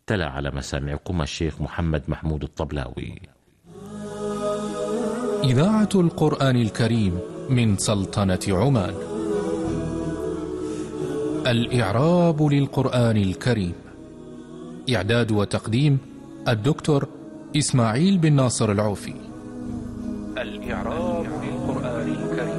تلا على مسامعكم الشيخ محمد محمود الطبلاوي. إذاعة القرآن الكريم من سلطنة عمان. الإعراب للقرآن الكريم. إعداد وتقديم الدكتور إسماعيل بن ناصر العوفي. الإعراب للقرآن الكريم.